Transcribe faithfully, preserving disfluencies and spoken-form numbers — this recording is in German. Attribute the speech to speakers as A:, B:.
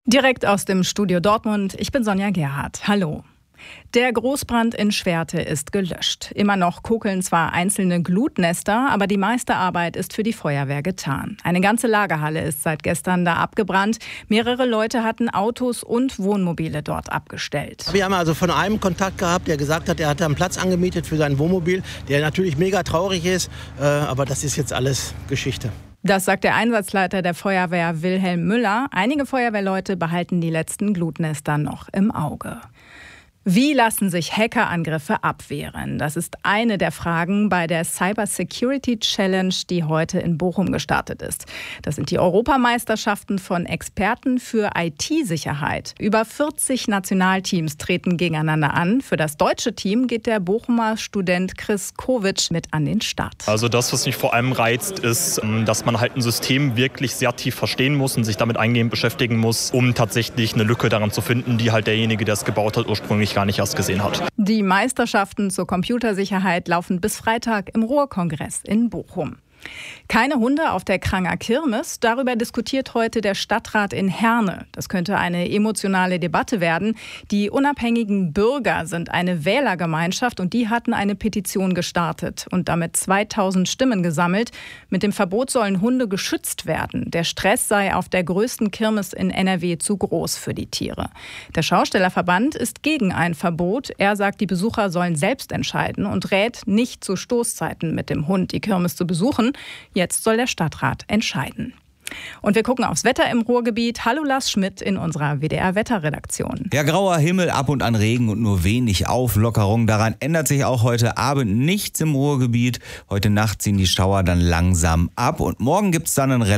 A: Direkt aus dem Studio Dortmund, ich bin Sonja Gerhardt. Hallo. Der Großbrand in Schwerte ist gelöscht. Immer noch kokeln zwar einzelne Glutnester, aber die meiste Arbeit ist für die Feuerwehr getan. Eine ganze Lagerhalle ist seit gestern da abgebrannt. Mehrere Leute hatten Autos und Wohnmobile dort abgestellt.
B: Wir haben also von einem Kontakt gehabt, der gesagt hat, er hat einen Platz angemietet für sein Wohnmobil, der natürlich mega traurig ist, aber das ist jetzt alles Geschichte.
A: Das sagt der Einsatzleiter der Feuerwehr Wilhelm Müller. Einige Feuerwehrleute behalten die letzten Glutnester noch im Auge. Wie lassen sich Hackerangriffe abwehren? Das ist eine der Fragen bei der Cyber Security Challenge, die heute in Bochum gestartet ist. Das sind die Europameisterschaften von Experten für I T-Sicherheit. Über vierzig Nationalteams treten gegeneinander an. Für das deutsche Team geht der Bochumer Student Chris Kovic mit an den Start.
C: Also das, was mich vor allem reizt, ist, dass man halt ein System wirklich sehr tief verstehen muss und sich damit eingehend beschäftigen muss, um tatsächlich eine Lücke daran zu finden, die halt derjenige, der es gebaut hat, ursprünglich gar nicht erst gesehen hat.
A: Die Meisterschaften zur Computersicherheit laufen bis Freitag im Ruhrkongress in Bochum. Keine Hunde auf der Kranger Kirmes, darüber diskutiert heute der Stadtrat in Herne. Das könnte eine emotionale Debatte werden. Die unabhängigen Bürger sind eine Wählergemeinschaft und die hatten eine Petition gestartet und damit zweitausend Stimmen gesammelt. Mit dem Verbot sollen Hunde geschützt werden. Der Stress sei auf der größten Kirmes in N R W zu groß für die Tiere. Der Schaustellerverband ist gegen ein Verbot. Er sagt, die Besucher sollen selbst entscheiden und rät, nicht zu Stoßzeiten mit dem Hund die Kirmes zu besuchen. Jetzt soll der Stadtrat entscheiden. Und wir gucken aufs Wetter im Ruhrgebiet. Hallo Lars Schmidt in unserer W D R-Wetterredaktion.
D: Ja, grauer Himmel, ab und an Regen und nur wenig Auflockerung. Daran ändert sich auch heute Abend nichts im Ruhrgebiet. Heute Nacht ziehen die Schauer dann langsam ab und morgen gibt's dann einen